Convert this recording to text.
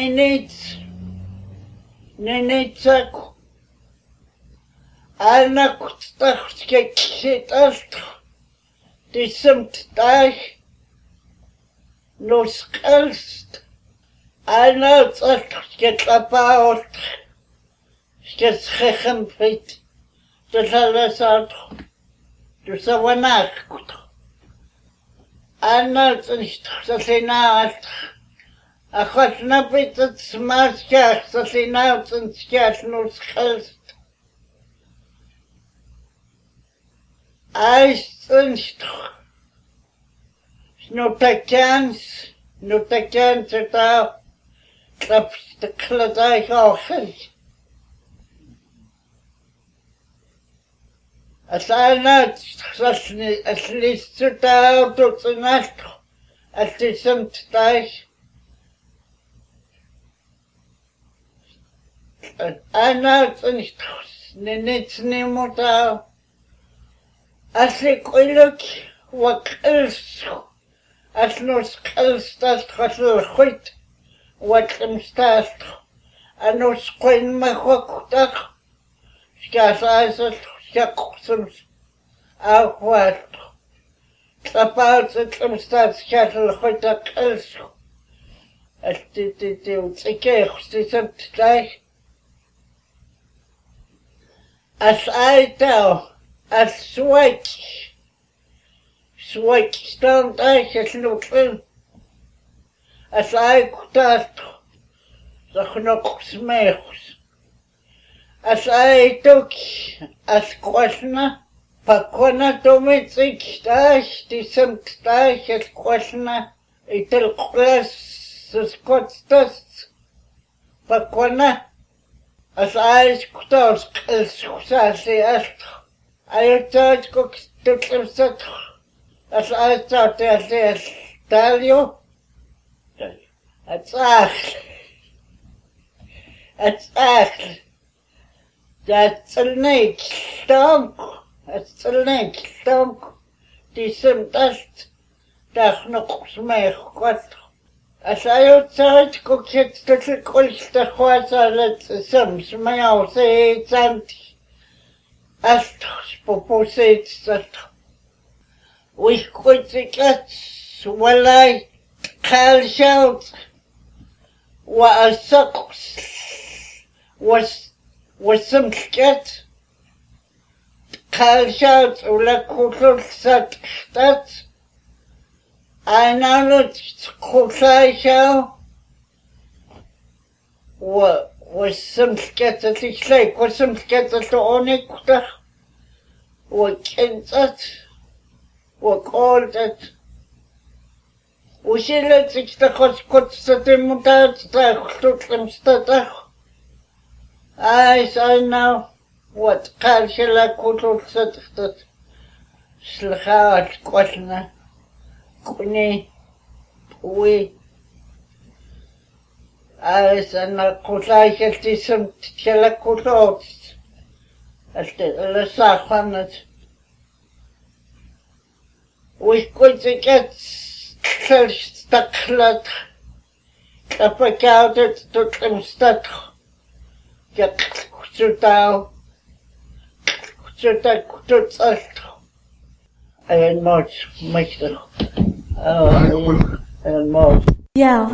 Nenitsak Anakutachkeksit Disemt Dach Nuskelst Anatsatketapaut Sketschempit Salasat Sawanakut Anatsalinat Achotnapit Smaskach Salinat and Skat Nuskelst Eisenst Snotakans Notakans Klaps de Kladai Ochens As I not at least to out to the night at the same time. I not needs any more. As I look what else as no skills that hustle white what them start and no screen my hook duck. Scarce eyes Jacksons what about the Trimstad cattle with the kills at the day. As I tell, as switch don't I get no clean. As I could ask the knock smells. As I took as questioner, Pakwana Dominic Dash, decent Dash as questioner, itil class the Scots dust. Pakwana, as I scotters Sassy asked, I thought cooks to set, as I thought as Dalio. It's act. That's a neck stomp. That's a neck stomp. Decent dust. That's no smell. What? As I outside cook it to the coast the horse, I let some smell say it's anti. As proposed that we could get well I can't shout. What a sucks was some scat. Carl shouts like Kutul sat that. I know that Kutul show was some scat at each lake, was some scat at the only Kuta. What can that? What called that? We see that it's the Kots that they moved out the Kutlimstad. I know what Kalshela Kutul said that Slachat Quatna Kuni we I know Kutai has some Telakutos as the Lasakhanet. We could get Staklat Kapakouted to Klimstad. Jak czytał, and much, myślę, and much. Yeah.